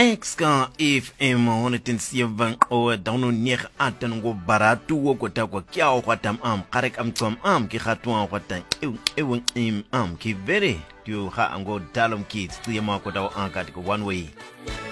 Exka FM 107 o down neer atan go baratu wo kota kwa kyao kwa tam karek tsom ki khatwa kwa tan ewon ki vere tu ha ango dalom kids tu yama kota ankat ko one way